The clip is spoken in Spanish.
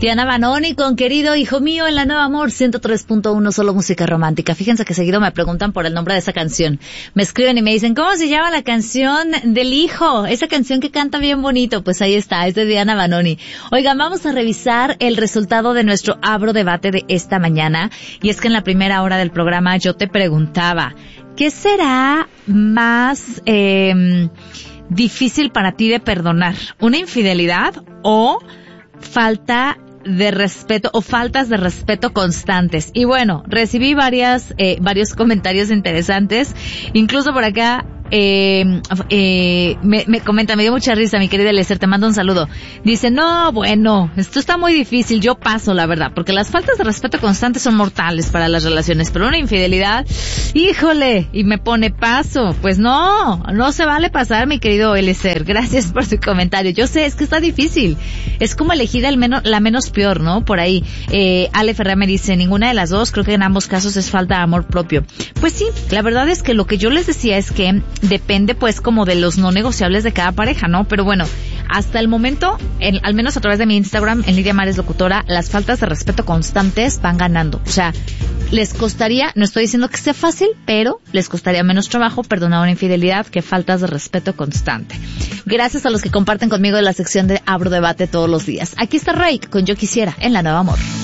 Diana Vanoni con Querido Hijo Mío en la Nueva Amor 103.1, solo música romántica. Fíjense que seguido me preguntan por el nombre de esa canción. Me escriben y me dicen, ¿cómo se llama la canción del hijo? Esa canción que canta bien bonito. Pues ahí está, es de Diana Vanoni. Oigan, vamos a revisar el resultado de nuestro Abro Debate de esta mañana. Y es que en la primera hora del programa yo te preguntaba, ¿qué será más difícil para ti de perdonar? ¿Una infidelidad o falta de respeto o faltas de respeto constantes? Y bueno, recibí varios comentarios interesantes, incluso por acá me comenta, me dio mucha risa mi querida Eliezer, te mando un saludo. Dice, no, bueno, esto está muy difícil, yo paso la verdad, porque las faltas de respeto constantes son mortales para las relaciones, pero una infidelidad, híjole, y me pone paso. Pues no se vale pasar, mi querido Eliezer, gracias por su comentario. Yo sé, es que está difícil, es como elegir la menos peor, ¿no? Por ahí, Ale Ferrer me dice, ninguna de las dos, creo que en ambos casos es falta de amor propio. Pues sí, la verdad es que lo que yo les decía es que depende pues como de los no negociables de cada pareja, ¿no? Pero bueno, hasta el momento, al menos a través de mi Instagram, en Lidia Mares Locutora, las faltas de respeto constantes van ganando. O sea, les costaría, no estoy diciendo que sea fácil, pero les costaría menos trabajo perdonar una infidelidad que faltas de respeto constante. Gracias a los que comparten conmigo en la sección de Abro Debate todos los días. Aquí está Rake con Yo Quisiera en la Nueva Amor.